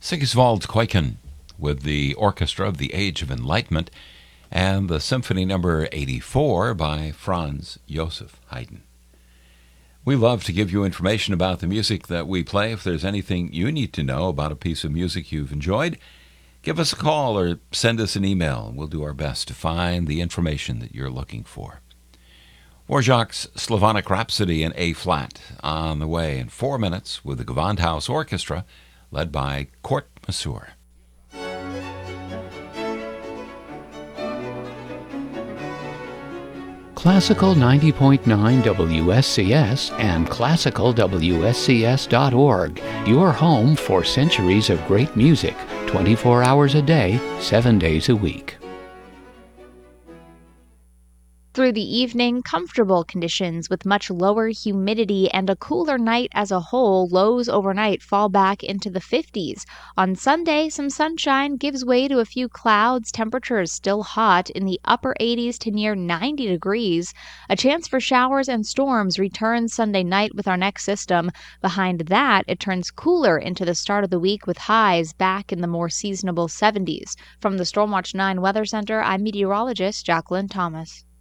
Sigiswald Kuiken with the Orchestra of the Age of Enlightenment and the Symphony Number 84 by Franz Joseph Haydn. We love to give you information about the music that we play. If there's anything you need to know about a piece of music you've enjoyed, give us a call or send us an email. We'll do our best to find the information that you're looking for. Dvorak's Slavonic Rhapsody in A-flat on the way in 4 minutes with the Gewandhaus Orchestra led by Kurt Masur. Classical 90.9 WSCS and classicalwscs.org, your home for centuries of great music, 24 hours a day, 7 days a week. Through the evening, comfortable conditions with much lower humidity and a cooler night as a whole. Lows overnight fall back into the 50s. On Sunday, some sunshine gives way to a few clouds. Temperatures still hot in the upper 80s to near 90 degrees. A chance for showers and storms returns Sunday night with our next system. Behind that, it turns cooler into the start of the week with highs back in the more seasonable 70s. From the Stormwatch 9 Weather Center, I'm meteorologist Jacqueline Thomas.